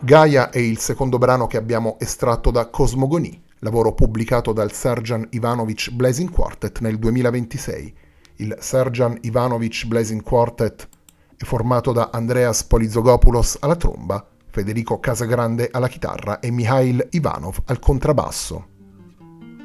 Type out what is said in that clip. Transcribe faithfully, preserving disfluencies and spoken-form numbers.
Gaia è il secondo brano che abbiamo estratto da Cosmogonie, lavoro pubblicato dal Serjan Ivanovic Blazing Quartet nel duemilaventisei. Il Serjan Ivanovic Blazing Quartet è formato da Andreas Polizogopoulos alla tromba, Federico Casagrande alla chitarra e Mikhail Ivanov al contrabbasso.